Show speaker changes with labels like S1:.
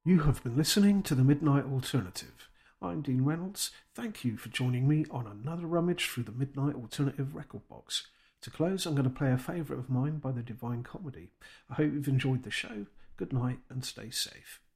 S1: You have been listening to The Midnight Alternative. I'm Dean Reynolds. Thank you for joining me on another rummage through the Midnight Alternative record box. To close, I'm going to play a favourite of mine by the Divine Comedy. I hope you've enjoyed the show. Good night and stay safe.